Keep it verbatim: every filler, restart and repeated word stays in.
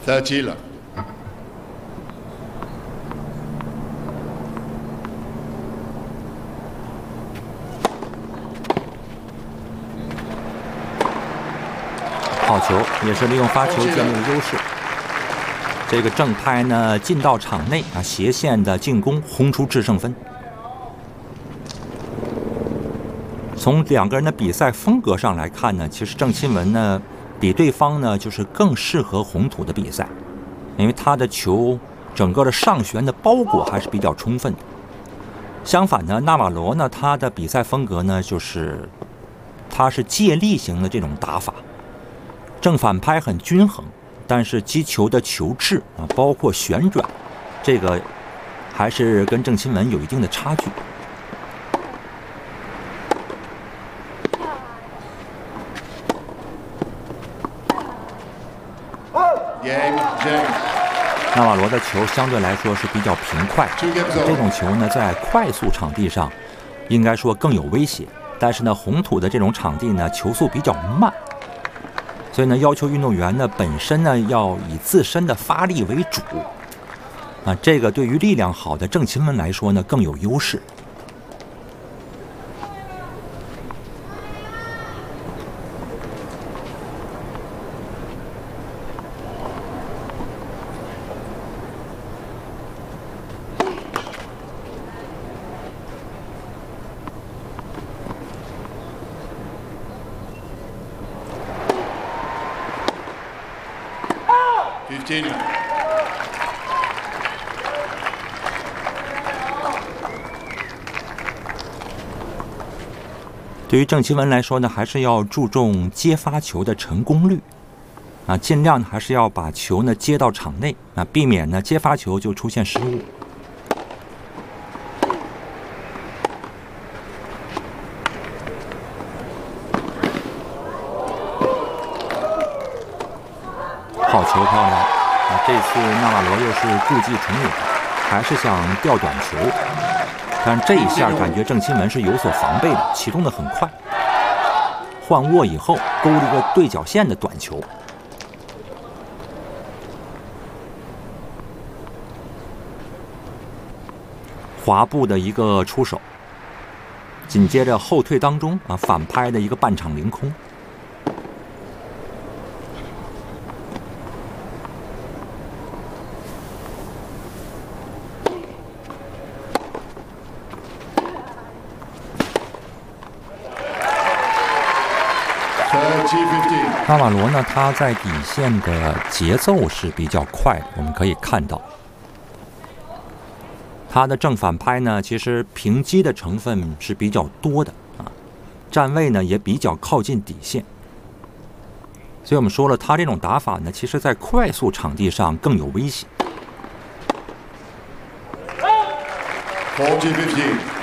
thirty 了。 好球，也是利用发球建立了优势。这个正拍呢进到场内啊，斜线的进攻轰出制胜分。从两个人的比赛风格上来看呢，其实郑钦文呢比对方呢就是更适合红土的比赛，因为他的球整个的上旋的包裹还是比较充分的。相反呢，纳瓦罗呢他的比赛风格呢就是他是借力型的这种打法。正反拍很均衡，但是击球的球质啊，包括旋转，这个还是跟郑钦文有一定的差距。纳瓦罗的球相对来说是比较平快，这种球呢，在快速场地上应该说更有威胁，但是呢，红土的这种场地呢，球速比较慢。所以呢，要求运动员呢本身呢要以自身的发力为主，啊，这个对于力量好的郑钦文来说呢更有优势。 fifteen 了。 对于郑钦文来说呢，还是要注重接发球的成功率，啊，尽量还是要把球呢接到场内，啊，避免呢接发球就出现失误。好球，漂亮！啊，这次纳瓦罗又是故伎重演，还是想吊短球，但这一下感觉郑钦文是有所防备的，启动的很快，换握以后勾了一个对角线的短球。滑步的一个出手，紧接着后退当中啊反拍的一个半场凌空。纳瓦罗呢，他在底线的节奏是比较快的，我们可以看到，他的正反拍呢，其实平击的成分是比较多的啊，站位呢也比较靠近底线，所以我们说了，他这种打法呢，其实在快速场地上更有威胁。 forty fifteen